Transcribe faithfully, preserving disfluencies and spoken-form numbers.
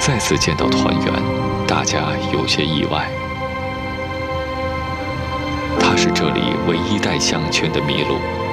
再次见到团圆，大家有些意外。他是这里唯一戴项圈的麋鹿。